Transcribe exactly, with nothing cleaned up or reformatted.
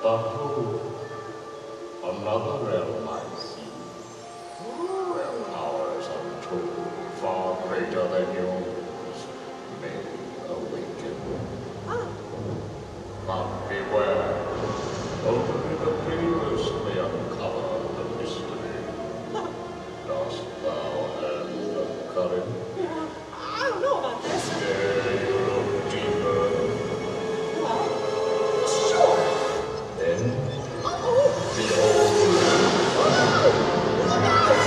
Behold, another realm I see, where powers untold, far greater than yours, may awaken. But beware, only the